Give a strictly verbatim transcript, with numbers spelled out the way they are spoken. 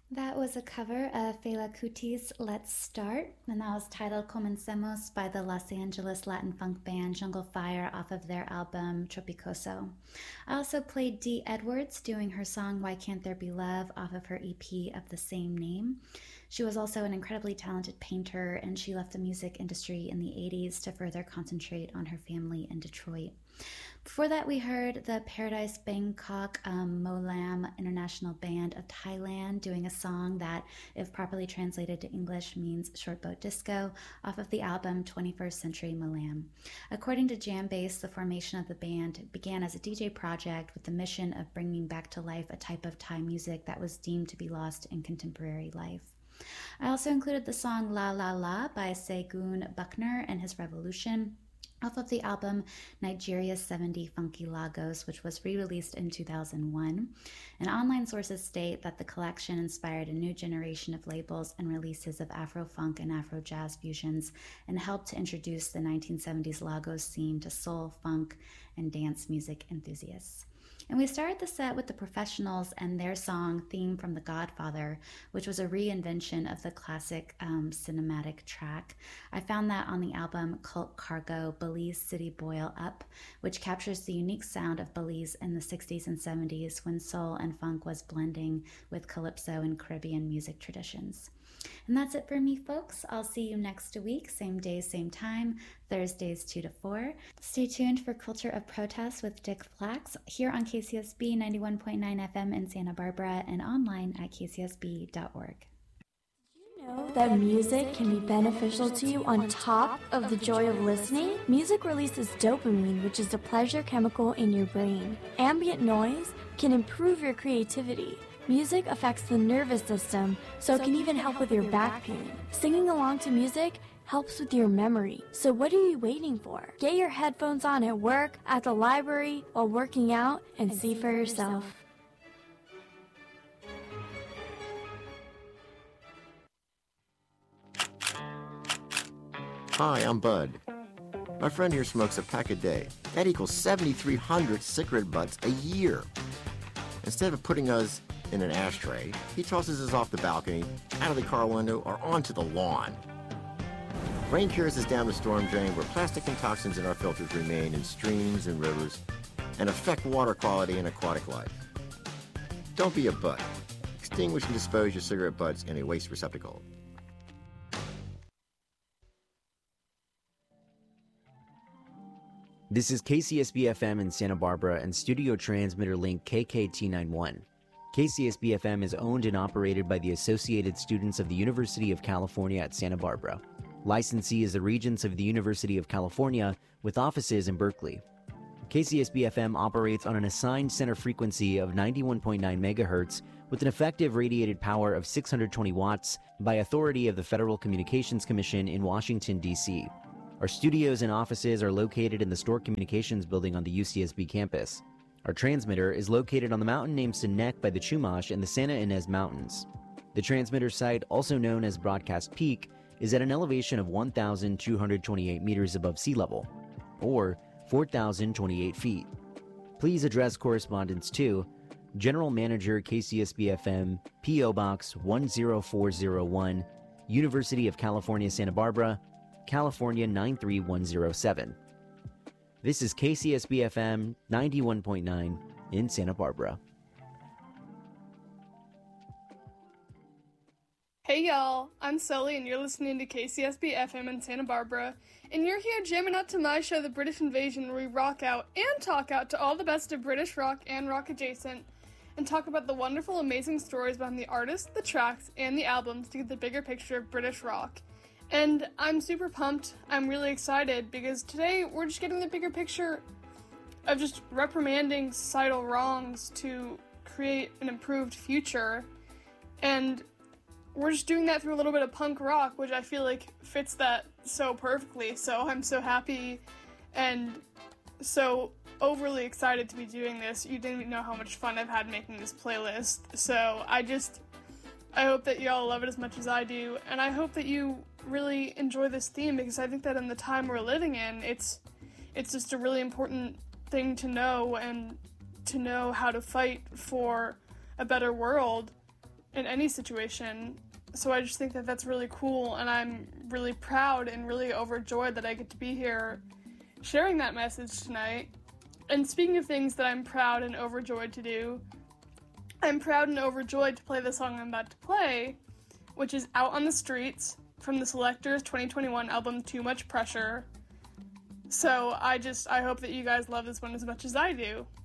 That was a cover of Fela Kuti's Let's Start, and that was titled Comencemos by the Los Angeles Latin funk band Jungle Fire off of their album Tropicoso. I also played Dee Edwards doing her song Why Can't There Be Love off of her E P of the same name. She was also an incredibly talented painter, and she left the music industry in the eighties to further concentrate on her family in Detroit. Before that, we heard the Paradise Bangkok um, Molam International Band of Thailand doing a song that, if properly translated to English, means short boat disco off of the album twenty-first Century Molam. According to Jambase, the formation of the band began as a D J project with the mission of bringing back to life a type of Thai music that was deemed to be lost in contemporary life. I also included the song La La La by Segun Buckner and his Revolution off of the album Nigeria's seventy Funky Lagos, which was re-released in two thousand one. And online sources state that the collection inspired a new generation of labels and releases of Afro-funk and Afro-jazz fusions and helped to introduce the nineteen seventies Lagos scene to soul, funk, and dance music enthusiasts. And we started the set with the Professionals and their song Theme from The Godfather, which was a reinvention of the classic um, cinematic track. I found that on the album Cult Cargo, Belize City Boil Up, which captures the unique sound of Belize in the sixties and seventies when soul and funk was blending with calypso and Caribbean music traditions. And that's it for me, folks. I'll see you next week, same day, same time, Thursdays two to four. Stay tuned for Culture of Protest with Dick Flax here on K C S B ninety-one point nine F M in Santa Barbara and online at k c s b dot org. Did you know that music can be beneficial to you on top of the joy of listening? Music releases dopamine, which is the pleasure chemical in your brain. Ambient noise can improve your creativity. Music affects the nervous system, so it can even help with your back pain. Singing along to music helps with your memory. So what are you waiting for? Get your headphones on at work, at the library, while working out, and see for yourself. Hi, I'm Bud. My friend here smokes a pack a day. That equals seventy-three hundred cigarette butts a year. Instead of putting us in an ashtray, he tosses us off the balcony, out of the car window, or onto the lawn. Rain carries us down the storm drain where plastic and toxins in our filters remain in streams and rivers and affect water quality and aquatic life. Don't be a butt. Extinguish and dispose your cigarette butts in a waste receptacle. This is K C S B F M in Santa Barbara and studio transmitter link K K T ninety-one. K C S B F M is owned and operated by the Associated Students of the University of California at Santa Barbara. Licensee is the Regents of the University of California with offices in Berkeley. K C S B F M operates on an assigned center frequency of ninety-one point nine megahertz with an effective radiated power of six hundred twenty watts by authority of the Federal Communications Commission in Washington, D C Our studios and offices are located in the Stork Communications building on the U C S B campus. Our transmitter is located on the mountain named Sinek by the Chumash in the Santa Ynez Mountains. The transmitter site, also known as Broadcast Peak, is at an elevation of one thousand two hundred twenty-eight meters above sea level, or four thousand twenty-eight feet. Please address correspondence to General Manager K C S B F M, P O Box one zero four zero one, University of California, Santa Barbara, California nine three one zero seven. This is K C S B F M ninety-one point nine in Santa Barbara. Hey y'all, I'm Sully and you're listening to K C S B F M in Santa Barbara, and you're here jamming out to my show, The British Invasion, where we rock out and talk out to all the best of British rock and rock adjacent, and talk about the wonderful, amazing stories behind the artists, the tracks, and the albums to get the bigger picture of British rock. And I'm super pumped, I'm really excited, because today we're just getting the bigger picture of just reprimanding societal wrongs to create an improved future, and we're just doing that through a little bit of punk rock, which I feel like fits that so perfectly, so I'm so happy and so overly excited to be doing this. You didn't even know how much fun I've had making this playlist, so I just, I hope that y'all love it as much as I do, and I hope that you really enjoy this theme, because I think that in the time we're living in, it's it's just a really important thing to know, and to know how to fight for a better world. in any situation. So I just think that that's really cool, and I'm really proud and really overjoyed that I get to be here sharing that message tonight. And speaking of things that I'm proud and overjoyed to do, I'm proud and overjoyed to play the song I'm about to play, which is Out on the Streets from the Selectors twenty twenty-one album Too Much Pressure. So I just, I hope that you guys love this one as much as I do.